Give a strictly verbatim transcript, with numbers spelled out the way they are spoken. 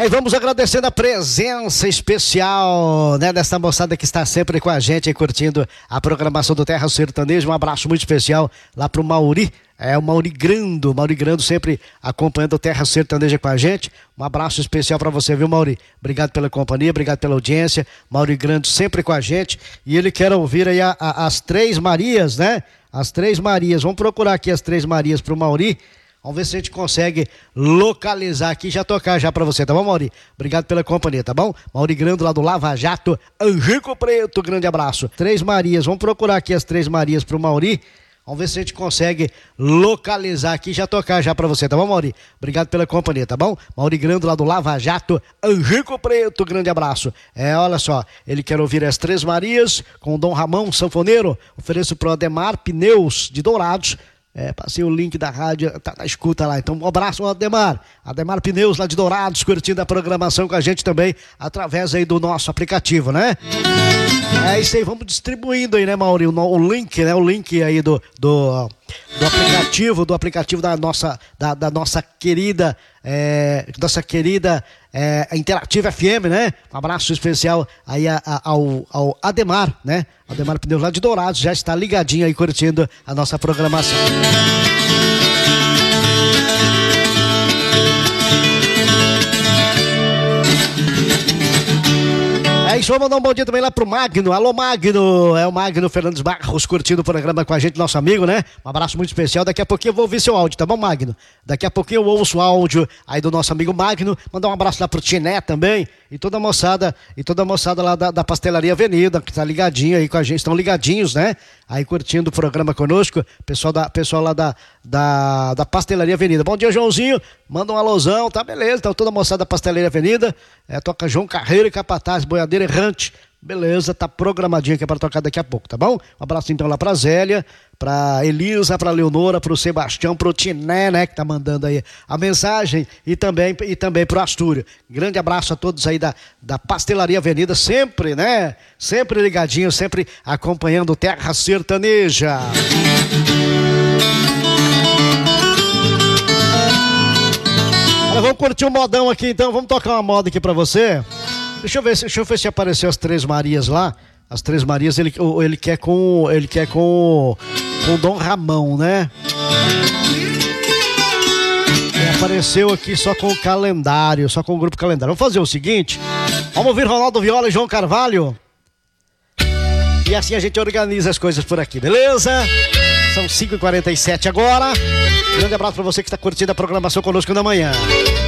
Aí vamos agradecendo a presença especial, né, dessa moçada que está sempre com a gente aí, curtindo a programação do Terra Sertaneja. Um abraço muito especial lá pro Mauri, é o Mauri Grando, Mauri Grando sempre acompanhando o Terra Sertaneja com a gente. Um abraço especial para você, viu, Mauri? Obrigado pela companhia, obrigado pela audiência. Mauri Grando sempre com a gente e ele quer ouvir aí a, a, as Três Marias, né? As Três Marias, vamos procurar aqui as Três Marias pro Mauri. Vamos ver se a gente consegue localizar aqui e já tocar já pra você, tá bom, Mauri? Obrigado pela companhia, tá bom? Mauri Grando lá do Lava Jato, Angico Preto, grande abraço. Três Marias, vamos procurar aqui as Três Marias pro Mauri. Vamos ver se a gente consegue localizar aqui e já tocar já pra você, tá bom, Mauri? Obrigado pela companhia, tá bom? Mauri Grando lá do Lava Jato, Angico Preto, grande abraço. É, olha só, ele quer ouvir as Três Marias com o Dom Ramon, sanfoneiro. Ofereço pro Ademar Pneus de Dourados. É, passei o link da rádio, tá na escuta lá. Então, um abraço ao Ademar. Ademar Pneus lá de Dourados, curtindo a programação com a gente também, através aí do nosso aplicativo, né? É isso aí, vamos distribuindo aí, né, Mauri? O, o link, né? O link aí do, do, do aplicativo, do aplicativo da nossa, da, da nossa querida, é, nossa querida é, Interativa F M, né? Um abraço especial aí a, a, ao, ao Ademar, né? Ademar Pneus lá de Dourados, já está ligadinho aí, curtindo a nossa programação. É isso, vamos mandar um bom dia também lá pro Magno. Alô, Magno, é o Magno Fernandes Barros curtindo o programa com a gente, nosso amigo, né? Um abraço muito especial, daqui a pouquinho eu vou ouvir seu áudio, tá bom, Magno? Daqui a pouquinho eu ouço o áudio aí do nosso amigo Magno, mandar um abraço lá pro Tiné também, e toda a moçada, e toda a moçada lá da, da Pastelaria Avenida, que tá ligadinho aí com a gente, estão ligadinhos, né? Aí curtindo o programa conosco, pessoal, da, pessoal lá da, da, da Pastelaria Avenida. Bom dia, Joãozinho, manda um alôzão, tá beleza, então toda a moçada da Pastelaria Avenida, é, toca João Carreiro e Capataz, Boiadeiro Errante, beleza, tá programadinho aqui para tocar daqui a pouco, tá bom? Um abraço então lá pra Zélia, pra Elisa, pra Leonora, pro Sebastião, pro Tiné, né, que tá mandando aí a mensagem, e também, e também pro Astúrio. Grande abraço a todos aí da, da Pastelaria Avenida, sempre, né, sempre ligadinho, sempre acompanhando Terra Sertaneja. Olha, vamos curtir um modão aqui então, vamos tocar uma moda aqui pra você. Deixa eu ver, deixa eu ver se apareceu as Três Marias lá. As Três Marias ele, ele quer com ele quer com com o Dom Ramon, né? E apareceu aqui só com o calendário, só com o grupo calendário. Vamos fazer o seguinte, vamos ouvir Ronaldo Viola e João Carvalho. E assim a gente organiza as coisas por aqui, beleza? São cinco e quarenta e sete agora. Grande abraço pra você que está curtindo a programação conosco na manhã.